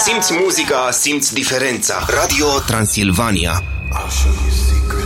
simți muzica, simți diferența. Radio Transilvania. I'll show you secrets.